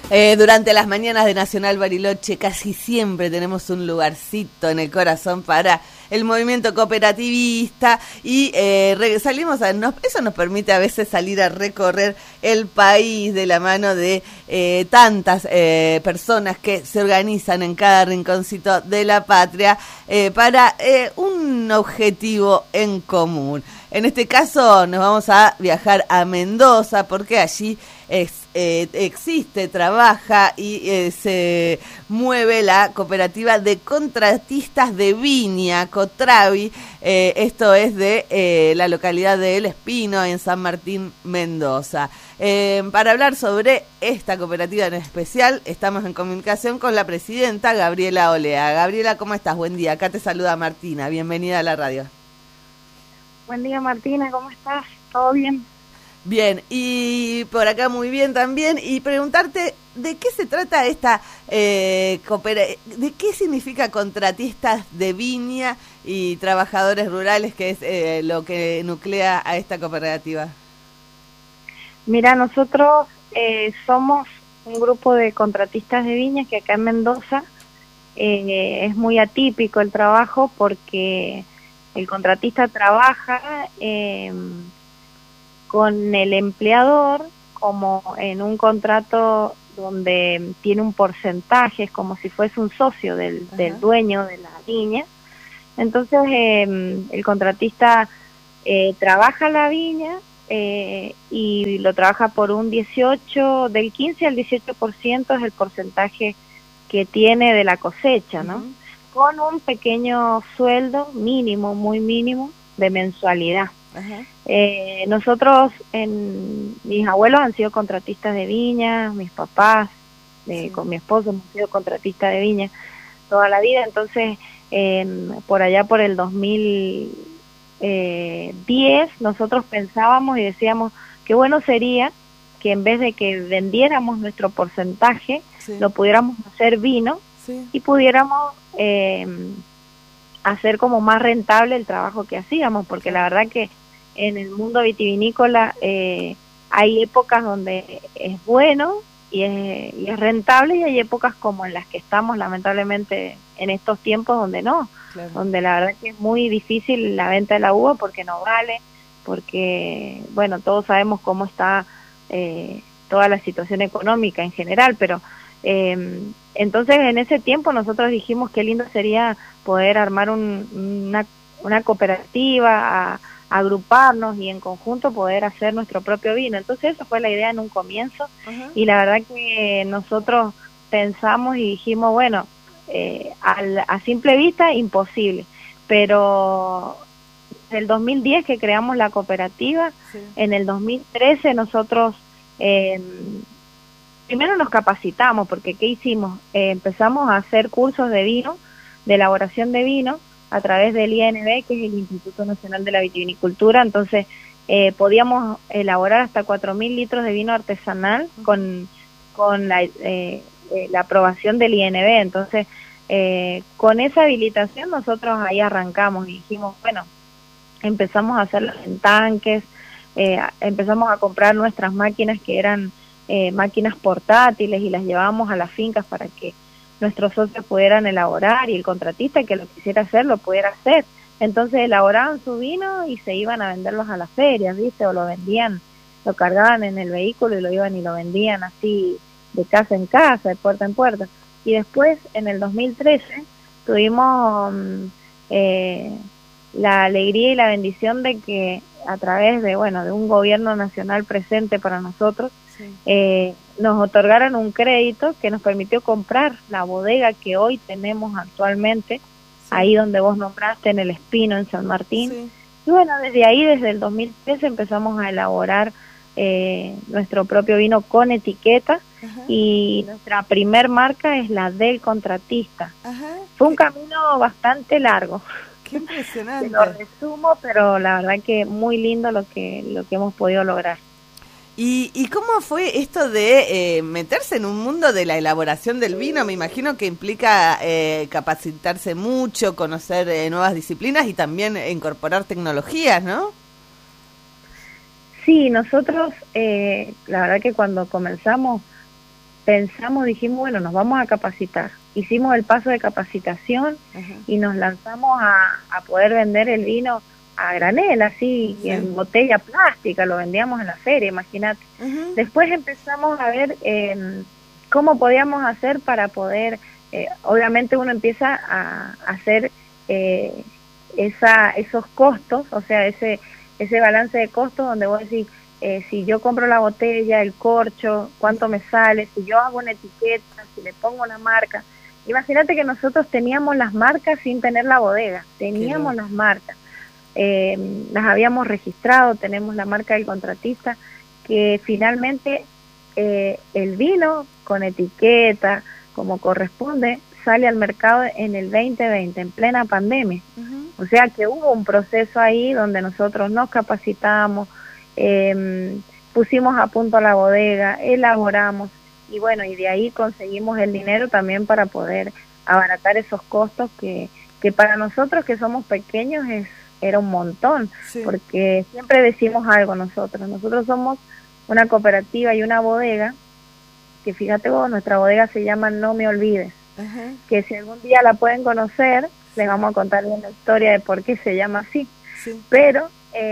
Durante las mañanas de Nacional Bariloche casi siempre tenemos un lugarcito en el corazón para el movimiento cooperativista y salimos eso nos permite a veces salir a recorrer el país de la mano de tantas personas que se organizan en cada rinconcito de la patria para un objetivo en común. En este caso nos vamos a viajar a Mendoza porque allí existe, trabaja y se mueve la cooperativa de contratistas de viña, Cotravi. Esto es de la localidad de El Espino, en San Martín, Mendoza. Para hablar sobre esta cooperativa en especial, estamos en comunicación con la presidenta Gabriela Olea. Gabriela, ¿cómo estás? Buen día. Acá te saluda Martina. Bienvenida a la radio. Buen día, Martina. ¿Cómo estás? ¿Todo bien? Bien, y por acá muy bien también, y preguntarte de qué se trata esta de qué significa contratistas de viña y trabajadores rurales, que es lo que nuclea a esta cooperativa. Mira, nosotros somos un grupo de contratistas de viña que acá en Mendoza es muy atípico el trabajo porque el contratista trabaja con el empleador como en un contrato donde tiene un porcentaje, es como si fuese un socio del dueño de la viña. Entonces el contratista trabaja la viña y lo trabaja por un 18, del 15 al 18% es el porcentaje que tiene de la cosecha, ¿no? Con un pequeño sueldo mínimo, muy mínimo, de mensualidad. Nosotros, mis abuelos han sido contratistas de viña, mis papás, con mi esposo hemos sido contratistas de viña toda la vida. Entonces, por allá por el 2010, nosotros pensábamos y decíamos qué bueno sería que en vez de que vendiéramos nuestro porcentaje, lo pudiéramos hacer vino y pudiéramos hacer como más rentable el trabajo que hacíamos, porque la verdad que en el mundo vitivinícola hay épocas donde es bueno y es rentable, y hay épocas como en las que estamos lamentablemente en estos tiempos donde no, donde la verdad que es muy difícil la venta de la uva porque no vale, porque bueno, todos sabemos cómo está toda la situación económica en general, pero entonces en ese tiempo nosotros dijimos qué lindo sería poder armar una cooperativa, agruparnos y en conjunto poder hacer nuestro propio vino. Entonces esa fue la idea en un comienzo y la verdad que nosotros pensamos y dijimos, bueno, a simple vista imposible, pero desde el 2010 que creamos la cooperativa, en el 2013 nosotros primero nos capacitamos, porque ¿qué hicimos? Empezamos a hacer cursos de vino, de elaboración de vino, a través del INB, que es el Instituto Nacional de la Vitivinicultura. Entonces podíamos elaborar hasta 4.000 litros de vino artesanal con la aprobación del INB. Entonces con esa habilitación nosotros ahí arrancamos y dijimos, bueno, empezamos a hacerlo en tanques, empezamos a comprar nuestras máquinas que eran máquinas portátiles y las llevábamos a las fincas para que nuestros socios pudieran elaborar y el contratista que lo quisiera hacer lo pudiera hacer. Entonces elaboraban su vino y se iban a venderlos a las ferias, ¿viste? O lo vendían, lo cargaban en el vehículo y lo iban y lo vendían así de casa en casa, de puerta en puerta. Y después, en el 2013, tuvimos la alegría y la bendición de que a través de un gobierno nacional presente para nosotros, nos otorgaron un crédito que nos permitió comprar la bodega que hoy tenemos actualmente, ahí donde vos nombraste, en El Espino, en San Martín. Y bueno, desde ahí, desde el 2013, empezamos a elaborar nuestro propio vino con etiqueta, y nuestra primer marca es la del contratista. Fue un camino bastante largo. Qué impresionante. Te lo resumo, pero la verdad que muy lindo lo que hemos podido lograr. ¿Y cómo fue esto de meterse en un mundo de la elaboración del vino? Me imagino que implica capacitarse mucho, conocer nuevas disciplinas y también incorporar tecnologías, ¿no? Sí, nosotros, la verdad que cuando comenzamos, dijimos, bueno, nos vamos a capacitar. Hicimos el paso de capacitación y nos lanzamos a poder vender el vino a granel, así, en botella plástica, lo vendíamos en la feria, imagínate. Después empezamos a ver cómo podíamos hacer para poder, obviamente uno empieza a hacer esos costos, o sea, ese balance de costos donde vos decís, si yo compro la botella, el corcho, cuánto me sale, si yo hago una etiqueta, si le pongo una marca. Imagínate que nosotros teníamos las marcas sin tener la bodega, teníamos las marcas, las habíamos registrado, tenemos la marca del contratista, que finalmente el vino con etiqueta, como corresponde, sale al mercado en el 2020, en plena pandemia. O sea que hubo un proceso ahí donde nosotros nos capacitamos, pusimos a punto la bodega, elaboramos y bueno, y de ahí conseguimos el dinero también para poder abaratar esos costos que para nosotros que somos pequeños era un montón, porque siempre decimos algo nosotros somos una cooperativa y una bodega, que fíjate vos, nuestra bodega se llama No Me Olvides, que si algún día la pueden conocer, les vamos a contar bien la historia de por qué se llama así, pero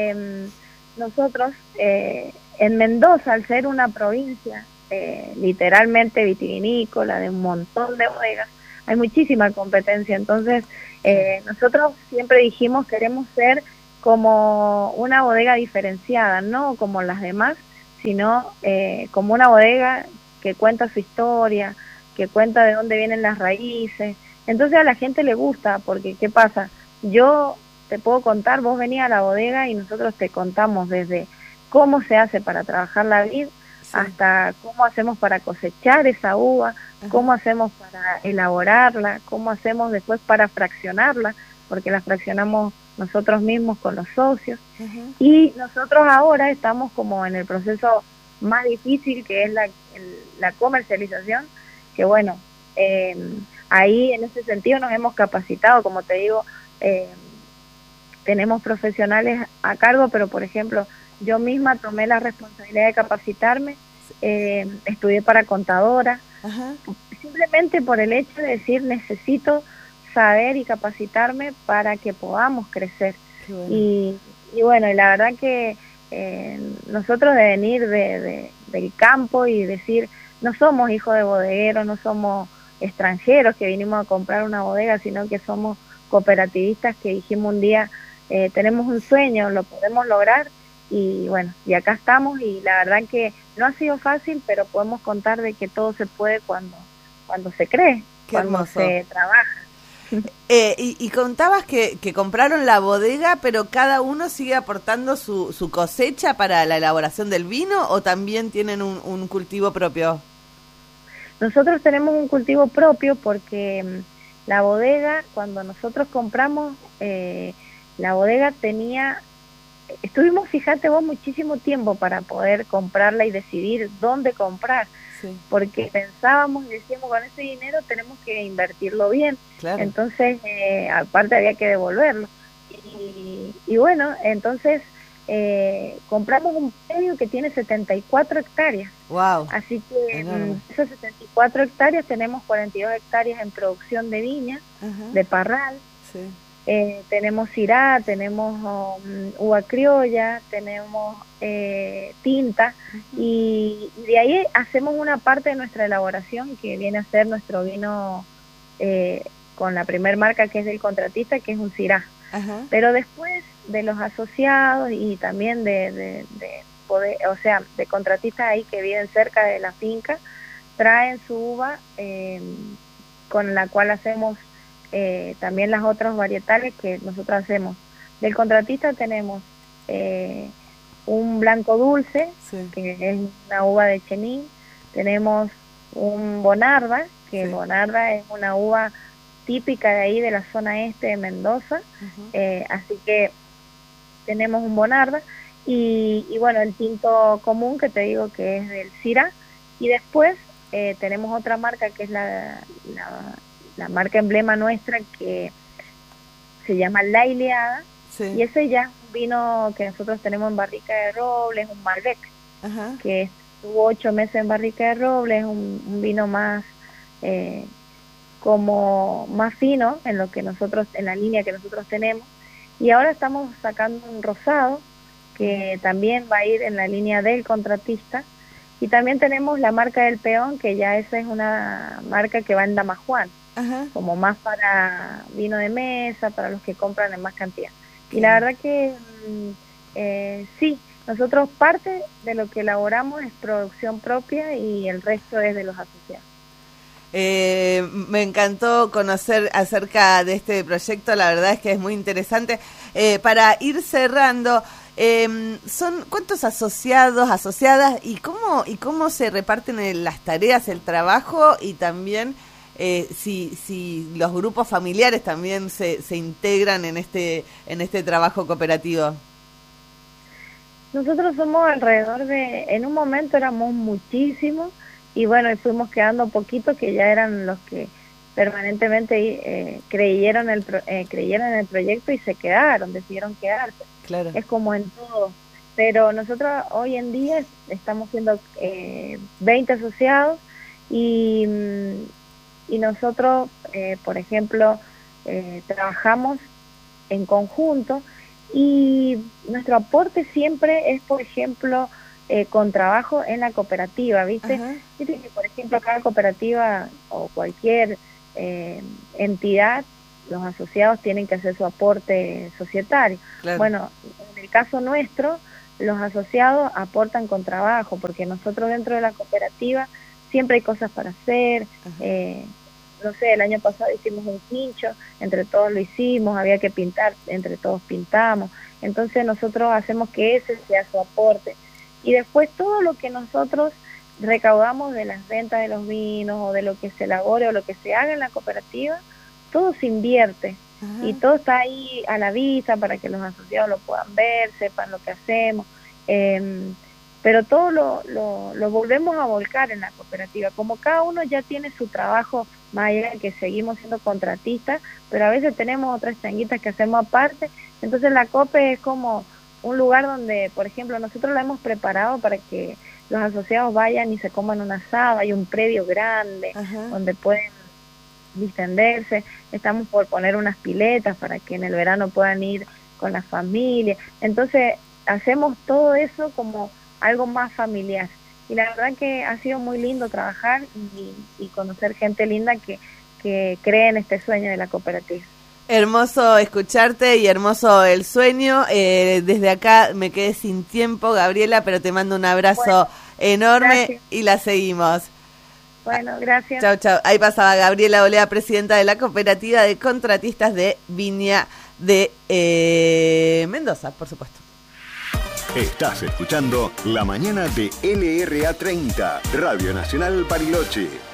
nosotros en Mendoza, al ser una provincia literalmente vitivinícola, de un montón de bodegas, hay muchísima competencia, entonces nosotros siempre dijimos queremos ser como una bodega diferenciada, no como las demás, sino como una bodega que cuenta su historia, que cuenta de dónde vienen las raíces. Entonces a la gente le gusta, porque ¿qué pasa? Yo te puedo contar, vos venís a la bodega y nosotros te contamos desde cómo se hace para trabajar la vid, hasta cómo hacemos para cosechar esa uva, cómo hacemos para elaborarla, cómo hacemos después para fraccionarla, porque la fraccionamos nosotros mismos con los socios. Y nosotros ahora estamos como en el proceso más difícil, que es la comercialización, que bueno, ahí en ese sentido nos hemos capacitado, como te digo, tenemos profesionales a cargo, pero por ejemplo, yo misma tomé la responsabilidad de capacitarme, estudié para contadora, simplemente por el hecho de decir necesito saber y capacitarme para que podamos crecer. Bueno. Y bueno, y la verdad que nosotros de venir del campo y decir, no somos hijos de bodegueros, no somos extranjeros que vinimos a comprar una bodega, sino que somos cooperativistas que dijimos un día, tenemos un sueño, lo podemos lograr, y bueno, y acá estamos, y la verdad que no ha sido fácil, pero podemos contar de que todo se puede cuando se cree, cuando se trabaja. Y contabas que compraron la bodega, pero cada uno sigue aportando su cosecha para la elaboración del vino, ¿o también tienen un cultivo propio? Nosotros tenemos un cultivo propio porque la bodega, cuando nosotros compramos, la bodega estuvimos, fíjate vos, muchísimo tiempo para poder comprarla y decidir dónde comprar, porque pensábamos y decíamos, con ese dinero tenemos que invertirlo bien, entonces aparte había que devolverlo, y bueno, entonces compramos un predio que tiene 74 hectáreas, así que esas 74 hectáreas tenemos 42 hectáreas en producción de viña, de parral, tenemos cirá, tenemos uva criolla, tenemos tinta, y de ahí hacemos una parte de nuestra elaboración que viene a ser nuestro vino con la primer marca, que es del contratista, que es un cirá. Pero después de los asociados y también de contratistas ahí que viven cerca de la finca, traen su uva con la cual hacemos también las otras varietales que nosotros hacemos. Del contratista tenemos un blanco dulce, que es una uva de Chenin, tenemos un Bonarda, que el Bonarda es una uva típica de ahí de la zona este de Mendoza, así que tenemos un Bonarda, y bueno, el tinto común que te digo que es del Syrah, y después tenemos otra marca que es la marca emblema nuestra, que se llama La Ileada, y ese ya es un vino que nosotros tenemos en barrica de roble, es un Malbec, que Tuvo 8 meses en barrica de roble, es un vino más como más fino en lo que nosotros, en la línea que nosotros tenemos. Y ahora estamos sacando un rosado que también va a ir en la línea del contratista. Y también tenemos la marca del Peón, que ya esa es una marca que va en Damajuan, como más para vino de mesa, para los que compran en más cantidad. Y la verdad que sí, nosotros parte de lo que elaboramos es producción propia y el resto es de los asociados. Me encantó conocer acerca de este proyecto, la verdad es que es muy interesante. Para ir cerrando, ¿son cuántos asociados, asociadas y cómo se reparten las tareas, el trabajo y también si los grupos familiares también se integran en este trabajo cooperativo? Nosotros somos alrededor en un momento éramos muchísimos y bueno, y fuimos quedando poquitos que ya eran los que permanentemente creyeron en el proyecto y se quedaron, decidieron quedarse. Claro. Es como en todo. Pero nosotros hoy en día estamos siendo 20 asociados y nosotros, por ejemplo, trabajamos en conjunto y nuestro aporte siempre es, por ejemplo, con trabajo en la cooperativa, ¿viste? Viste que, por ejemplo, cada cooperativa o cualquier entidad, los asociados tienen que hacer su aporte societario. Claro. Bueno, en el caso nuestro, los asociados aportan con trabajo, porque nosotros dentro de la cooperativa siempre hay cosas para hacer. No sé, el año pasado hicimos un quincho, entre todos lo hicimos, había que pintar, entre todos pintamos. Entonces nosotros hacemos que ese sea su aporte. Y después todo lo que nosotros recaudamos de las ventas de los vinos o de lo que se elabore o lo que se haga en la cooperativa, todo se invierte. Y todo está ahí a la vista para que los asociados lo puedan ver, sepan lo que hacemos. Pero todo lo volvemos a volcar en la cooperativa. Como cada uno ya tiene su trabajo, más allá de que seguimos siendo contratistas, pero a veces tenemos otras changuitas que hacemos aparte. Entonces la COPE es como un lugar donde, por ejemplo, nosotros la hemos preparado para que los asociados vayan y se coman un asado. Hay un predio grande donde pueden distenderse. Estamos por poner unas piletas para que en el verano puedan ir con la familia. Entonces hacemos todo eso como algo más familiar. Y la verdad que ha sido muy lindo trabajar y conocer gente linda que cree en este sueño de la cooperativa. Hermoso escucharte y hermoso el sueño. Desde acá me quedé sin tiempo, Gabriela, pero te mando un abrazo enorme. Gracias. Y la seguimos. Bueno, gracias. Chau, chau. Ahí pasaba Gabriela Olea, presidenta de la cooperativa de contratistas de Viña de Mendoza, por supuesto. Estás escuchando La Mañana de LRA 30, Radio Nacional Bariloche.